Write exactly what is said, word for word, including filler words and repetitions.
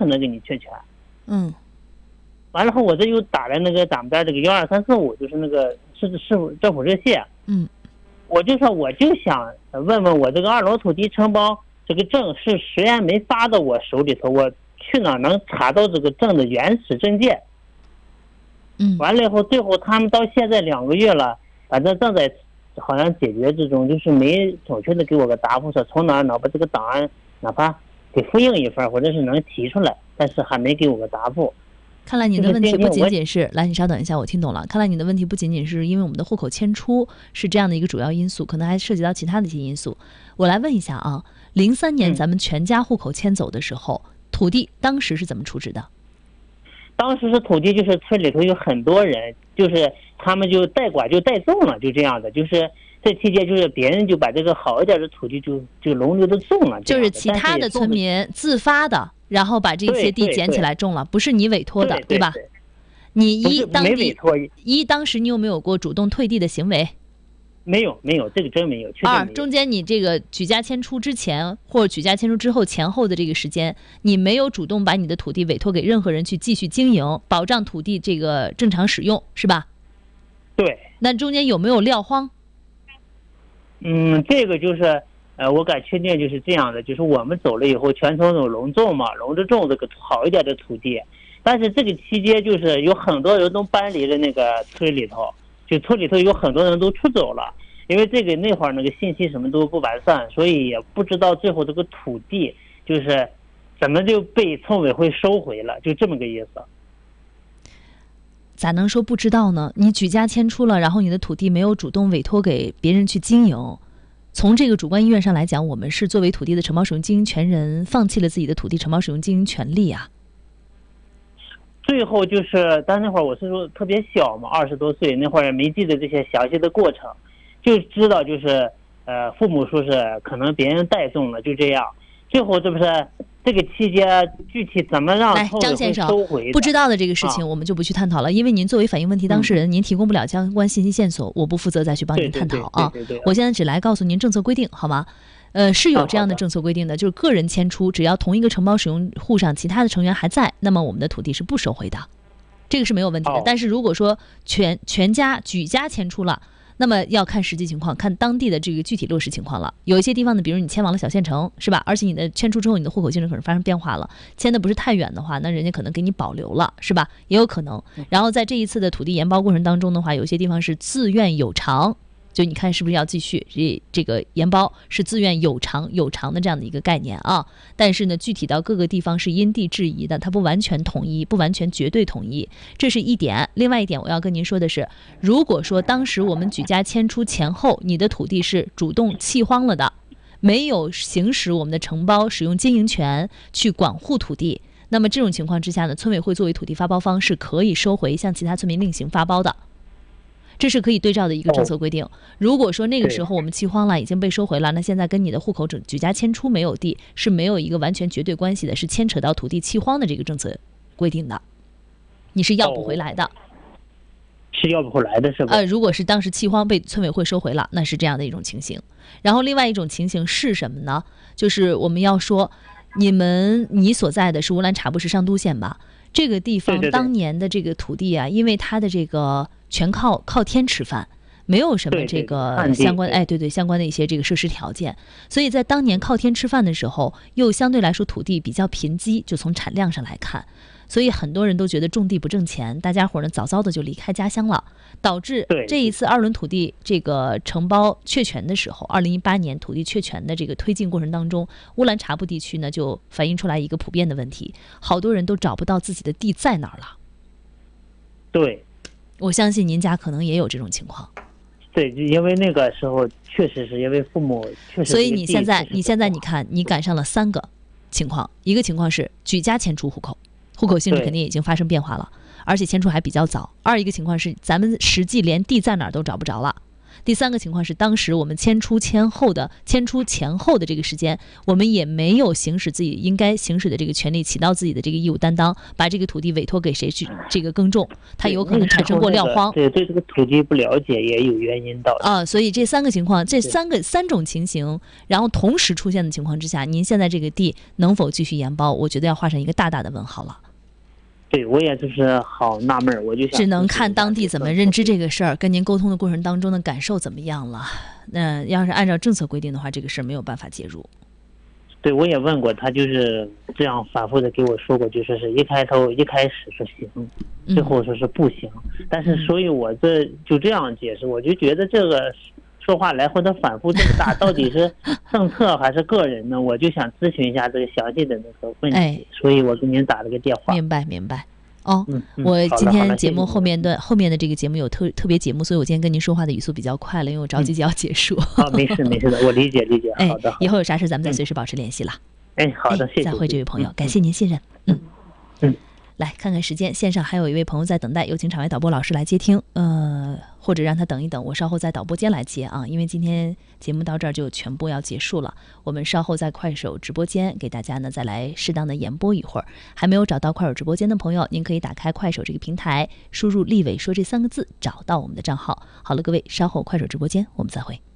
可能给你确权。 嗯， 完了后，我这又打了那个咱们这这个幺二三四五，就是那个市市府政府热线。 嗯， 我就说我就想问问我这个二楼土地承包这个证是谁还没发到我手里头，我去哪能查到这个证的原始证件？ 嗯， 完了以后，最后他们到现在两个月了，反正正在好像解决之中，就是没准确的给我个答复，说从哪哪把这个档案哪怕给复印一份，或者是能提出来，但是还没给我个答复。 看来您的问题不仅仅是，来，你稍等一下，我听懂了。看来你的问题不仅仅是因为我们的户口迁出是这样的一个主要因素，可能还涉及到其他的一些因素。我来问一下啊，零三年咱们全家户口迁走的时候，嗯、土地当时是怎么处置的？ 当时是土地，就是村里头有很多人，就是他们就代管就代种了，就这样的，就是这期间就是别人就把这个好一点的土地就就轮流的种了， 就是其他的村民自发的。然后把这些地捡起来种了，不是你委托的， 对, 对, 对吧？你一当地一当时你有没有过主动退地的行为？ 没有，没有，这个真没有。 二，中间你这个举家迁出之前或者举家迁出之后前后的这个时间，你没有主动把你的土地委托给任何人去继续经营，保障土地这个正常使用，是吧？ 对。 那中间有没有撂荒？ 嗯，这个就是。呃，我敢确定就是这样的，就是我们走了以后，全村有笼种嘛，笼着种这个好一点的土地，但是这个期间就是有很多人都搬离了那个村里头，就村里头有很多人都出走了，因为这个那会儿那个信息什么都不完善，所以也不知道最后这个土地就是怎么就被村委会收回了，就这么个意思。 咋能说不知道呢？你举家迁出了，然后你的土地没有主动委托给别人去经营。从这个主观意愿上来讲，我们是作为土地的承包使用经营权人，放弃了自己的土地承包使用经营权利啊。 最后就是，但那会儿我是说特别小嘛，二十多岁，那会儿也没记得这些详细的过程，就知道就是呃，父母说是可能别人代种了，就这样。最后这不是这个期间具体怎么让村委会收回的？ 不知道的这个事情我们就不去探讨了，啊、因为您作为反映问题当事人，嗯、您提供不了相关信息线索，我不负责再去帮您探讨啊。我现在只来告诉您政策规定，好吗？呃，是有这样的政策规定的，就是个人迁出，只要同一个承包使用户上其他的成员还在，那么我们的土地是不收回的，这个是没有问题的。哦、但是如果说全全家举家迁出了，那么要看实际情况，看当地的这个具体落实情况了。有一些地方呢，比如你迁往了小县城，是吧？而且你的迁出之后，你的户口性质可能发生变化了，迁的不是太远的话，那人家可能给你保留了，是吧？也有可能。然后在这一次的土地研包过程当中的话，有些地方是自愿有偿。就你看是不是要继续这这个研包是自愿有偿有偿的这样的一个概念啊，但是呢具体到各个地方是因地制宜的，它不完全统一，不完全绝对统一，这是一点。另外一点我要跟您说的是，如果说当时我们举家迁出前后你的土地是主动弃荒了的，没有行使我们的承包使用经营权去管护土地，那么这种情况之下呢，村委会作为土地发包方是可以收回向其他村民另行发包的，这是可以对照的一个政策规定。如果说那个时候我们弃荒了，已经被收回了，那现在跟你的户口举家迁出没有地是没有一个完全绝对关系的，是牵扯到土地弃荒的这个政策规定的，你是要不回来的。哦、 是要不回来的是吧？ 呃，如果是当时弃荒被村委会收回了，那是这样的一种情形。然后另外一种情形是什么呢？就是我们要说，你们你所在的是乌兰察布市上都县吧？这个地方当年的这个土地啊，因为它的这个全靠靠天吃饭，没有什么这个相关哎对对相关的一些这个设施条件，所以在当年靠天吃饭的时候，又相对来说土地比较贫瘠，就从产量上来看，所以很多人都觉得种地不挣钱，大家伙呢早早的就离开家乡了，导致这一次二轮土地这个承包确权的时候，二零一八年土地确权的这个推进过程当中，乌兰察布地区呢就反映出来一个普遍的问题，好多人都找不到自己的地在哪儿了。 对， 我相信您家可能也有这种情况。 对，因为那个时候确实是因为父母确实， 所以你现在你现在你看你赶上了三个情况，一个情况是举家迁出户口，户口性质肯定已经发生变化了，而且迁出还比较早。二一个情况是咱们实际连地在哪儿都找不着了。 第三个情况是，当时我们迁出前后的迁出前后的这个时间，我们也没有行使自己应该行使的这个权利，起到自己的这个义务担当，把这个土地委托给谁去这个耕种，它有可能产生过撂荒。 对，对这个土地不了解也有原因导致啊，所以这三个情况，这三个三种情形，然后同时出现的情况之下，您现在这个地能否继续延包？我觉得要画上一个大大的问号了。 对，我也就是好纳闷，我就想只能看当地怎么认知这个事儿，跟您沟通的过程当中的感受怎么样了。那要是按照政策规定的话，这个事儿没有办法介入。 对，我也问过他，就是这样反复的给我说过，就说是一开头一开始说行，最后说是不行。嗯、但是所以我这就这样解释，我就觉得这个说话来回的反复这么大，到底是政策还是个人呢？我就想咨询一下这个详细的那个问题， 哎、 所以我给您打了个电话。 明白明白。哦、 嗯嗯， 我今天节目后面的后面的这个节目有特特别节目，所以我今天跟您说话的语速比较快了，因为我着急就要结束。 啊、嗯，没事没事的，我理解理解。好的， 以后有啥事咱们再随时保持联系了。 哎，好的，谢谢。 再会，这位朋友，感谢您信任。嗯嗯， 来看看时间，线上还有一位朋友在等待，有请场外导播老师来接听。呃，或者让他等一等，我稍后在导播间来接啊，因为今天节目到这儿就全部要结束了。我们稍后在快手直播间给大家呢再来适当的延播一会儿。还没有找到快手直播间的朋友，您可以打开快手这个平台，输入立伟说这三个字，找到我们的账号。好了，各位，稍后快手直播间我们再会。